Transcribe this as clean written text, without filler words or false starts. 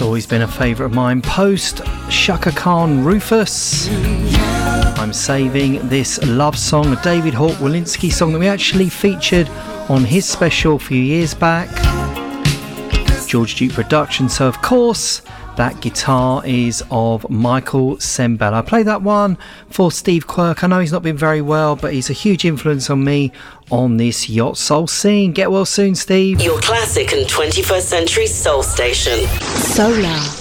always been a favourite of mine. Post Shaka Khan Rufus. I'm saving this love song, a David Hawk Walensky song that we actually featured on his special a few years back. George Duke production, so of course that guitar is of Michael Sembel. I play that one for Steve Quirk. I know he's not been very well, but he's a huge influence on me on this yacht soul scene. Get well soon, Steve. Your classic and 21st century soul station. Solar.